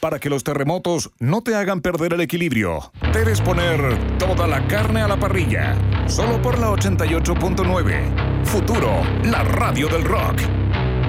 para que los terremotos no te hagan perder el equilibrio. Debes poner toda la carne a la parrilla. Solo por la 88.9. Futuro, la radio del rock.